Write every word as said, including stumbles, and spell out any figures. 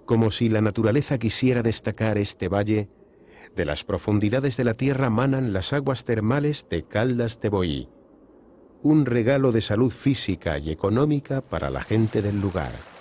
Como si la naturaleza quisiera destacar este valle, de las profundidades de la tierra manan las aguas termales de Caldas de Boí, un regalo de salud física y económica para la gente del lugar.